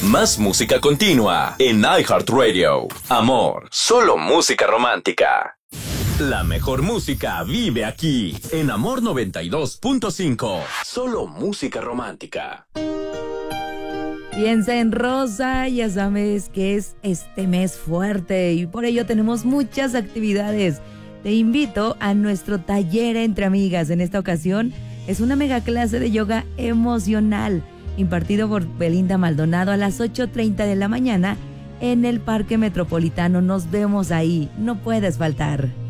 Más música continua en iHeartRadio. Amor, solo música romántica. La mejor música vive aquí, en Amor 92.5. Solo música romántica. Piensa en Rosa, ya sabes que es este mes fuerte y por ello tenemos muchas actividades. Te invito a nuestro taller entre amigas. En esta ocasión es una mega clase de yoga emocional impartido por Belinda Maldonado a las 8:30 de la mañana en el Parque Metropolitano. Nos vemos ahí, no puedes faltar.